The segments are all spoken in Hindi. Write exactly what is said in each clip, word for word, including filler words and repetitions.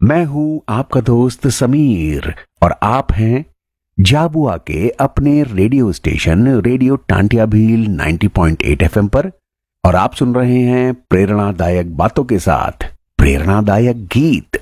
मैं हूं आपका दोस्त समीर और आप हैं झाबुआ के अपने radio station radio Tantia Bhil नब्बे पॉइंट आठ एफएम पर। और आप सुन रहे हैं प्रेरणादायक बातों के साथ प्रेरणादायक गीत।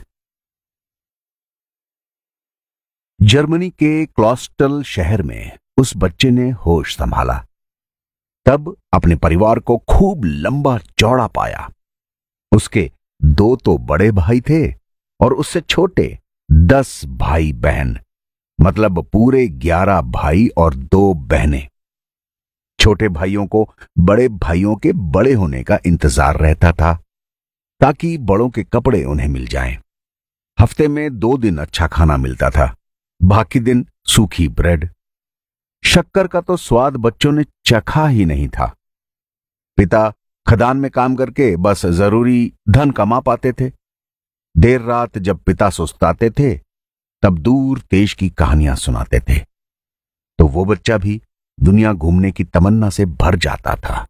जर्मनी के क्लॉस्टल शहर में उस बच्चे ने होश संभाला, तब अपने परिवार को खूब लंबा चौड़ा पाया। उसके दो तो बड़े भाई थे और उससे छोटे दस भाई बहन, मतलब पूरे ग्यारह भाई और दो बहनें। छोटे भाइयों को बड़े भाइयों के बड़े होने का इंतजार रहता था ताकि बड़ों के कपड़े उन्हें मिल जाएं। हफ्ते में दो दिन अच्छा खाना मिलता था, बाकी दिन सूखी ब्रेड। शक्कर का तो स्वाद बच्चों ने चखा ही नहीं था। पिता खदान में काम करके बस जरूरी धन कमा पाते थे। देर रात जब पिता सुस्ताते थे तब दूर देश की कहानियां सुनाते थे, तो वो बच्चा भी दुनिया घूमने की तमन्ना से भर जाता था।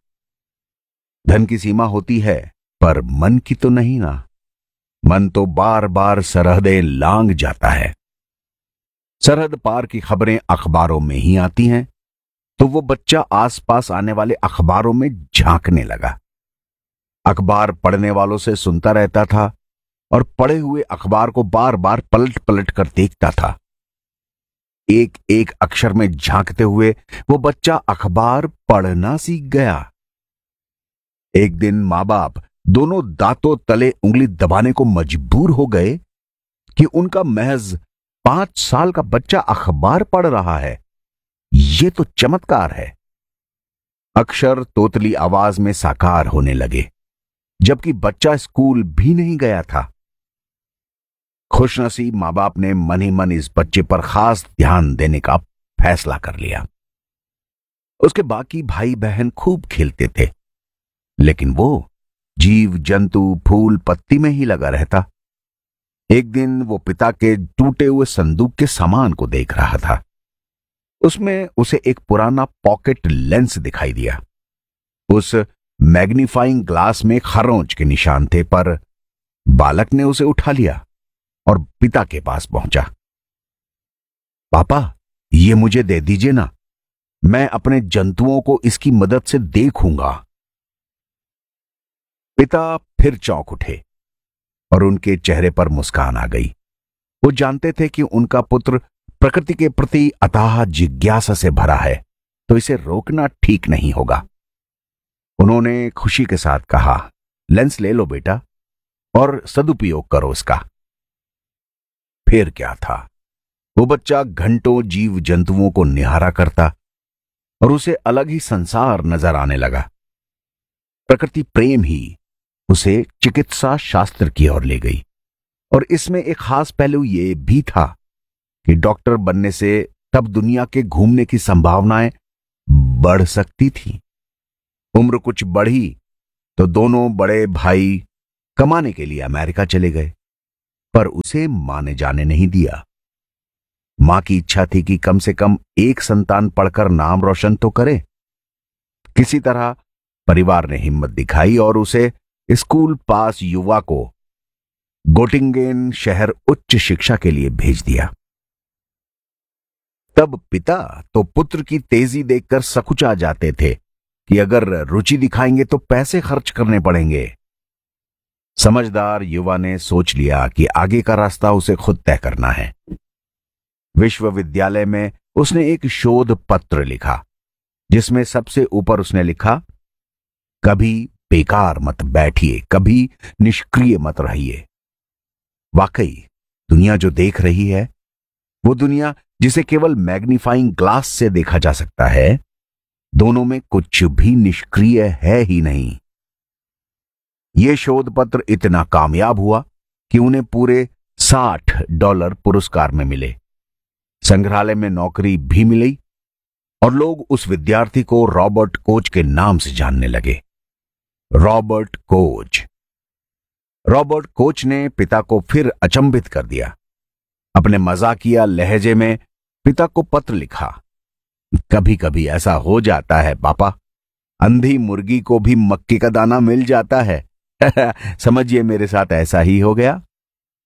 धन की सीमा होती है पर मन की तो नहीं ना। मन तो बार बार सरहदें लांघ जाता है। सरहद पार की खबरें अखबारों में ही आती हैं, तो वो बच्चा आसपास आने वाले अखबारों में झांकने लगा। अखबार पढ़ने वालों से सुनता रहता था और पढ़े हुए अखबार को बार बार पलट पलट कर देखता था। एक एक अक्षर में झांकते हुए वो बच्चा अखबार पढ़ना सीख गया। एक दिन मां बाप दोनों दांतों तले उंगली दबाने को मजबूर हो गए कि उनका महज पांच साल का बच्चा अखबार पढ़ रहा है। ये तो चमत्कार है। अक्षर तोतली आवाज में साकार होने लगे, जबकि बच्चा स्कूल भी नहीं गया था। खुशनसीब मां बाप ने मन ही मन इस बच्चे पर खास ध्यान देने का फैसला कर लिया। उसके बाकी भाई बहन खूब खेलते थे, लेकिन वो जीव जंतु फूल पत्ती में ही लगा रहता। एक दिन वो पिता के टूटे हुए संदूक के सामान को देख रहा था। उसमें उसे एक पुराना पॉकेट लेंस दिखाई दिया। उस मैग्नीफाइंग ग्लास में खरोंच के निशान थे, पर बालक ने उसे उठा लिया और पिता के पास पहुंचा। पापा, ये मुझे दे दीजिए ना, मैं अपने जंतुओं को इसकी मदद से देखूंगा। पिता फिर चौंक उठे और उनके चेहरे पर मुस्कान आ गई। वो जानते थे कि उनका पुत्र प्रकृति के प्रति अथाह जिज्ञासा से भरा है, तो इसे रोकना ठीक नहीं होगा। उन्होंने खुशी के साथ कहा, लेंस ले लो बेटा और सदुपयोग करो उसका। फिर क्या था, वो बच्चा घंटों जीव जंतुओं को निहारा करता और उसे अलग ही संसार नजर आने लगा। प्रकृति प्रेम ही उसे चिकित्सा शास्त्र की ओर ले गई, और इसमें एक खास पहलू ये भी था कि डॉक्टर बनने से तब दुनिया के घूमने की संभावनाएं बढ़ सकती थी। उम्र कुछ बढ़ी तो दोनों बड़े भाई कमाने के लिए अमेरिका चले गए, पर उसे मां ने जाने नहीं दिया। मां की इच्छा थी कि कम से कम एक संतान पढ़कर नाम रोशन तो करे। किसी तरह परिवार ने हिम्मत दिखाई और उसे स्कूल पास युवा को गोटिंगेन शहर उच्च शिक्षा के लिए भेज दिया। तब पिता तो पुत्र की तेजी देखकर सकुचा जाते थे कि अगर रुचि दिखाएंगे तो पैसे खर्च करने पड़ेंगे। समझदार युवा ने सोच लिया कि आगे का रास्ता उसे खुद तय करना है। विश्वविद्यालय में उसने एक शोध पत्र लिखा, जिसमें सबसे ऊपर उसने लिखा, कभी बेकार मत बैठिए, कभी निष्क्रिय मत रहिए। वाकई दुनिया जो देख रही है, वो दुनिया जिसे केवल मैग्नीफाइंग ग्लास से देखा जा सकता है, दोनों में कुछ भी निष्क्रिय है ही नहीं। यह शोध पत्र इतना कामयाब हुआ कि उन्हें पूरे साठ डॉलर पुरस्कार में मिले। संग्रहालय में नौकरी भी मिली और लोग उस विद्यार्थी को रॉबर्ट कोच के नाम से जानने लगे। Robert Koch. रॉबर्ट कोच ने पिता को फिर अचंभित कर दिया। अपने मजाकिया लहजे में पिता को पत्र लिखा, कभी कभी ऐसा हो जाता है पापा, अंधी मुर्गी को भी मक्के का दाना मिल जाता है। समझिए मेरे साथ ऐसा ही हो गया।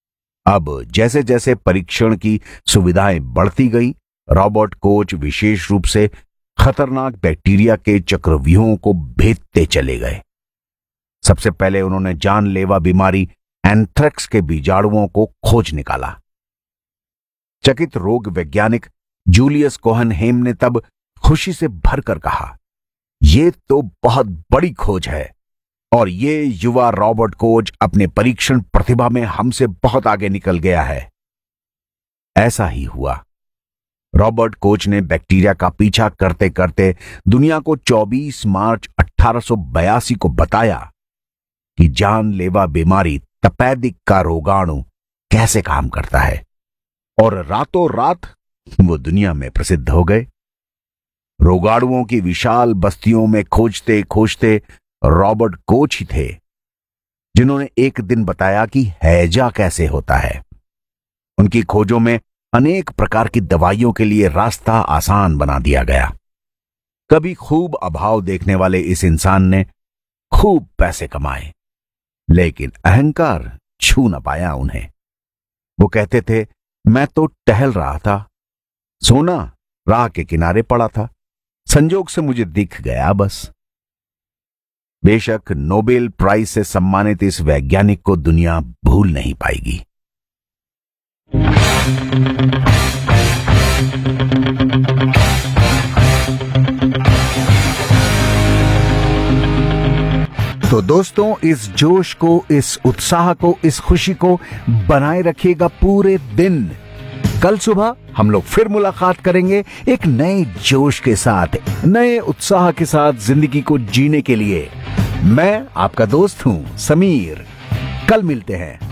अब जैसे जैसे परीक्षण की सुविधाएं बढ़ती गई, रॉबर्ट कोच विशेष रूप से खतरनाक बैक्टीरिया के चक्रव्यूहों को भेदते चले गए। सबसे पहले उन्होंने जानलेवा बीमारी एंथ्रेक्स के बीजाणुओं को खोज निकाला। चकित रोग वैज्ञानिक जूलियस कोहनहेम ने तब खुशी से भरकर कहा, यह तो बहुत बड़ी खोज है और ये युवा रॉबर्ट कोच अपने परीक्षण प्रतिभा में हमसे बहुत आगे निकल गया है। ऐसा ही हुआ। रॉबर्ट कोच ने बैक्टीरिया का पीछा करते करते दुनिया को चौबीस मार्च अठारह सौ बयासी को बताया कि जानलेवा बीमारी तपेदिक का रोगाणु कैसे काम करता है, और रातों रात वो दुनिया में प्रसिद्ध हो गए। रोगाणुओं की विशाल बस्तियों में खोजते खोजते रॉबर्ट कोच ही थे जिन्होंने एक दिन बताया कि हैजा कैसे होता है। उनकी खोजों में अनेक प्रकार की दवाइयों के लिए रास्ता आसान बना दिया गया। कभी खूब अभाव देखने वाले इस इंसान ने खूब पैसे कमाए, लेकिन अहंकार छू न पाया उन्हें। वो कहते थे, मैं तो टहल रहा था, सोना राह के किनारे पड़ा था, संजोग से मुझे दिख गया बस। बेशक नोबेल प्राइज से सम्मानित इस वैज्ञानिक को दुनिया भूल नहीं पाएगी। तो दोस्तों, इस जोश को, इस उत्साह को, इस खुशी को बनाए रखिएगा पूरे दिन। कल सुबह हम लोग फिर मुलाकात करेंगे एक नए जोश के साथ, नए उत्साह के साथ जिंदगी को जीने के लिए। मैं आपका दोस्त हूं समीर। कल मिलते हैं।